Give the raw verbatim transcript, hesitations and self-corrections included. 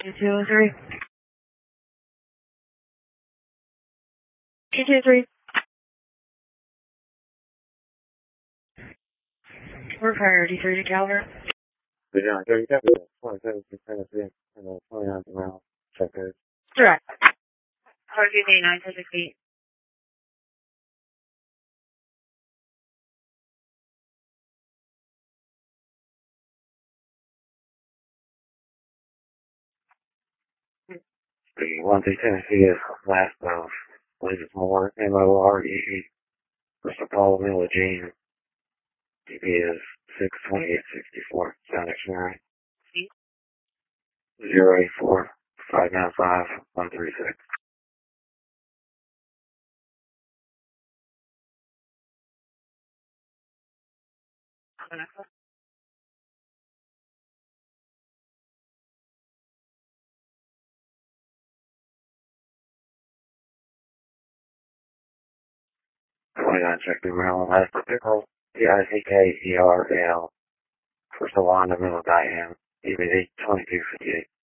two two oh three. two two three. We're priority three to Calvert. Yeah, so you got twenty-seven percent of it, and then twenty-nine around. Check it. Correct. Target eight nine six eight. The one through Tennessee is last of, I believe it's more, M O R E E, Crystal Paul Miller Jean. D B is six twenty-eight sixty-four, Sound Dictionary. zero eight four five nine five one three six. twenty-nine check the Maryland last pickle. P I C K E R A L. For Solana Middle Diane. D B D twenty-two fifty-eight.